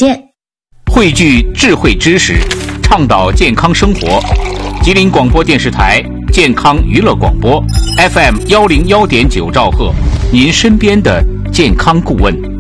见。 汇聚智慧知识，倡导健康生活。吉林广播电视台健康娱乐广播 FM101.9兆赫，您身边的健康顾问。